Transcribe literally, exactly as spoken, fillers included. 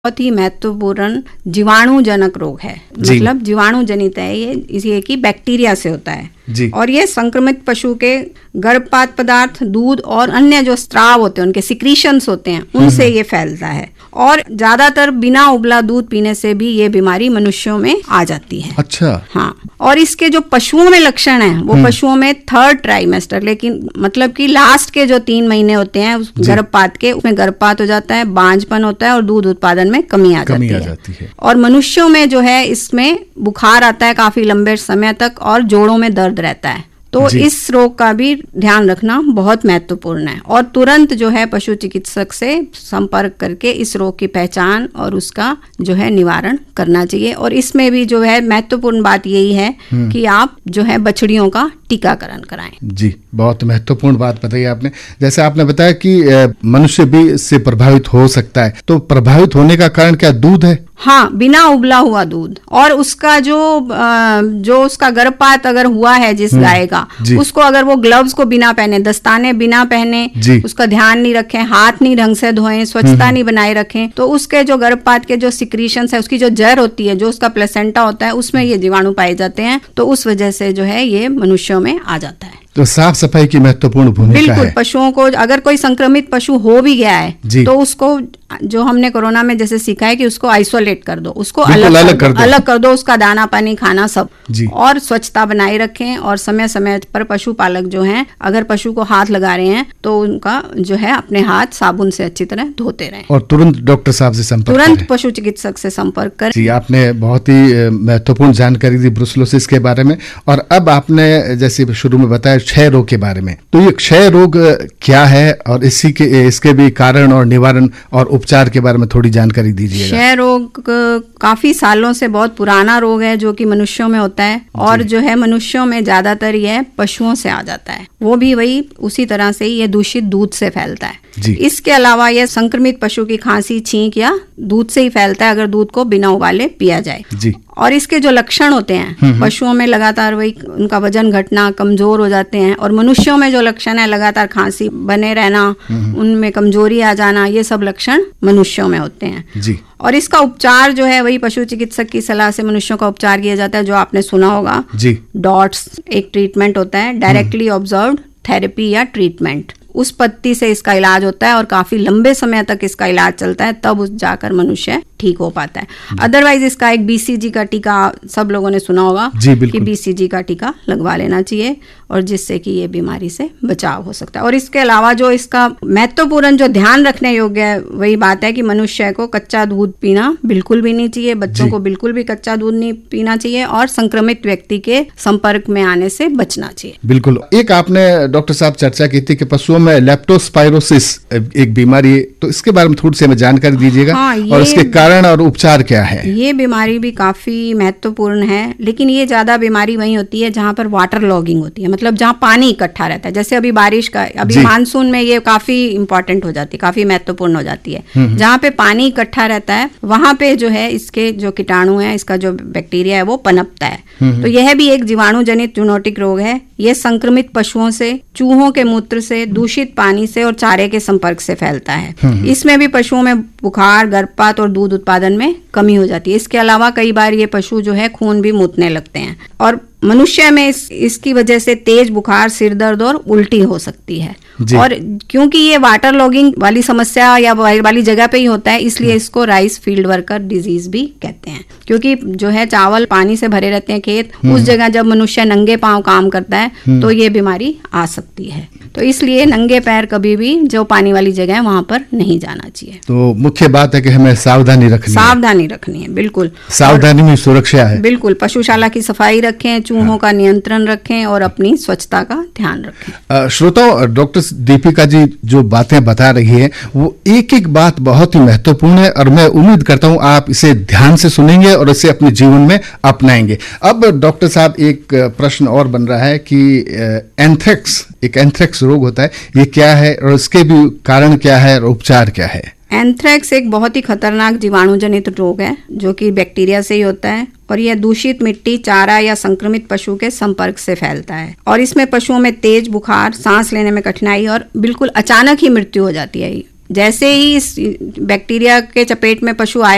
बहुत ही महत्वपूर्ण जीवाणु जनक रोग है। मतलब जीवाणु जनित है ये, इसी की बैक्टीरिया से होता है जी। और ये संक्रमित पशु के गर्भपात पदार्थ, दूध और अन्य जो स्त्राव होते हैं, उनके सिक्रीशंस होते हैं, उनसे ये फैलता है। और ज्यादातर बिना उबला दूध पीने से भी ये बीमारी मनुष्यों में आ जाती है। अच्छा। हाँ, और इसके जो पशुओं में लक्षण है वो पशुओं में थर्ड ट्राइमेस्टर, लेकिन मतलब कि लास्ट के जो तीन महीने होते हैं उस गर्भपात के, उसमें गर्भपात हो जाता है, बांझपन होता है और दूध उत्पादन में कमी आ, कमी जाती, आ है। जाती है। और मनुष्यों में जो है इसमें बुखार आता है काफी लंबे समय तक और जोड़ों में दर्द रहता है। तो इस रोग का भी ध्यान रखना बहुत महत्वपूर्ण है और तुरंत जो है पशु चिकित्सक से संपर्क करके इस रोग की पहचान और उसका जो है निवारण करना चाहिए। और इसमें भी जो है महत्वपूर्ण बात यही है कि आप जो है बछड़ियों का टीकाकरण कराएं। जी, बहुत महत्वपूर्ण बात बताई आपने। जैसे आपने बताया कि मनुष्य भी इससे प्रभावित हो सकता है, तो प्रभावित होने का कारण क्या दूध है? हाँ, बिना उबला हुआ दूध और उसका जो जो उसका गर्भपात अगर हुआ है जिस गाय का, उसको अगर वो ग्लव्स को बिना पहने, दस्ताने बिना पहने, उसका ध्यान नहीं रखें, हाथ नहीं ढंग से धोएं, स्वच्छता नहीं बनाए रखें, तो उसके जो गर्भपात के जो सिक्रीशंस है, उसकी जो जर होती है, जो उसका प्लेसेंटा होता है, उसमें ये जीवाणु पाए जाते हैं। तो उस वजह से जो है ये मनुष्यों में आ जाता है। तो साफ सफाई की महत्वपूर्ण भूमिका है। बिल्कुल, पशुओं को अगर कोई संक्रमित पशु हो भी गया है तो उसको, जो हमने कोरोना में जैसे सीखा है कि उसको आइसोलेट कर दो, उसको अलग अलग कर, कर दो, अलग कर दो, उसका दाना पानी खाना सब, और स्वच्छता बनाए रखें। और समय समय पर पशुपालक जो हैं, अगर पशु को हाथ लगा रहे हैं तो उनका जो है अपने हाथ साबुन से अच्छी तरह धोते रहें और तुरंत डॉक्टर साहब से संपर्क तुरंत करें। पशु चिकित्सक से संपर्क करें। जी, आपने बहुत ही महत्वपूर्ण जानकारी दी ब्रुसेलोसिस के बारे में। और अब आपने जैसे शुरू में बताया क्षय रोग के बारे में, तो ये क्षय रोग क्या है और इसी के इसके भी कारण और निवारण और उपचार के बारे में थोड़ी जानकारी दीजिएगा। क्षय रोग काफी सालों से बहुत पुराना रोग है जो कि मनुष्यों में होता है और जो है मनुष्यों में ज्यादातर यह पशुओं से आ जाता है, वो भी वही उसी तरह से ही ये दूषित दूध से फैलता है। जी। इसके अलावा यह संक्रमित पशु की खांसी, छींक या दूध से ही फैलता है अगर दूध को बिना उबाले पिया जाए। जी। और इसके जो लक्षण होते हैं, पशुओं में लगातार वही उनका वजन घटना, कमजोर हो जाते हैं, और मनुष्यों में जो लक्षण है लगातार खांसी बने रहना, उनमें कमजोरी आ जाना, ये सब लक्षण मनुष्यों में होते हैं। जी। और इसका उपचार जो है वही पशु चिकित्सक की सलाह से मनुष्यों का उपचार किया जाता है, जो आपने सुना होगा। जी। डॉट्स एक ट्रीटमेंट होता है, डायरेक्टली ऑब्जर्व्ड थेरेपी या ट्रीटमेंट। उस पत्ती से इसका इलाज होता है और काफी लंबे समय तक इसका इलाज चलता है, तब उस जाकर मनुष्य ठीक हो पाता है। अदरवाइज इसका एक बीसीजी का टीका सब लोगों ने सुना होगा कि बीसीजी का टीका लगवा लेना चाहिए, और जिससे कि ये बीमारी से बचाव हो सकता है। और इसके अलावा जो इसका महत्वपूर्ण जो ध्यान रखने योग्य है वही बात है कि मनुष्य को कच्चा दूध पीना बिल्कुल भी नहीं चाहिए, बच्चों को बिल्कुल भी कच्चा दूध नहीं पीना चाहिए, और संक्रमित व्यक्ति के संपर्क में आने से बचना चाहिए। बिल्कुल। एक आपने डॉक्टर साहब चर्चा की थी कि पशुओं में लेप्टोस्पाइरोसिस एक बीमारी, तो इसके बारे में थोड़ी सी हमें जानकारी दीजिएगा। हाँ, और इसके कारण और उपचार क्या है? ये बीमारी भी काफी महत्वपूर्ण है, लेकिन ये ज्यादा बीमारी वही होती है जहाँ पर वाटर लॉगिंग होती है, मतलब जहाँ पानी इकट्ठा रहता है। जैसे अभी बारिश का, अभी मानसून में ये काफी इंपॉर्टेंट हो जाती है, काफी महत्वपूर्ण हो जाती है। जहाँ पे पानी इकट्ठा रहता है वहां पे जो है इसके जो कीटाणु है, इसका जो बैक्टीरिया है वो पनपता है। तो यह भी एक जीवाणु जनित जूनोटिक रोग है। यह संक्रमित पशुओं से, चूहों के मूत्र से, दूषित पानी से और चारे के संपर्क से फैलता है। इसमें भी पशुओं में बुखार, गर्भपात और दूध उत्पादन में कमी हो जाती है। इसके अलावा कई बार ये पशु जो है खून भी मूतने लगते हैं, और मनुष्य में इस, इसकी वजह से तेज बुखार, सिर दर्द और उल्टी हो सकती है। और क्योंकि ये वाटर लॉगिंग वाली समस्या या वाली जगह पे ही होता है, इसलिए इसको राइस फील्ड वर्कर डिजीज भी कहते हैं, क्योंकि जो है चावल पानी से भरे रहते हैं खेत, उस जगह जब मनुष्य नंगे पांव काम करता है तो ये बीमारी आ सकती है। तो इसलिए नंगे पैर कभी भी जो पानी वाली जगह है वहां पर नहीं जाना चाहिए। तो मुख्य बात है कि हमें सावधानी रखनी सावधानी रखनी है। बिल्कुल, सावधानी में सुरक्षा है। बिल्कुल, पशुशाला की सफाई रखें, चूहों हाँ। का नियंत्रण रखें और अपनी स्वच्छता का ध्यान रखें। श्रोताओं, डॉक्टर दीपिका जी जो बातें बता रही है वो एक एक बात बहुत ही महत्वपूर्ण है, और मैं उम्मीद करता हूं आप इसे ध्यान से सुनेंगे और इसे अपने जीवन में अपनाएंगे। अब डॉक्टर साहब, एक प्रश्न और बन रहा है कि एंथ्रेक्स, एक एंथ्रेक्स रोग होता है, ये क्या है और इसके भी कारण क्या है और उपचार क्या है? एंथ्रेक्स एक बहुत ही खतरनाक जीवाणु जनित रोग है जो कि बैक्टीरिया से ही होता है, और यह दूषित मिट्टी, चारा या संक्रमित पशु के संपर्क से फैलता है। और इसमें पशुओं में तेज बुखार, सांस लेने में कठिनाई और बिल्कुल अचानक ही मृत्यु हो जाती है। जैसे ही इस बैक्टीरिया के चपेट में पशु आए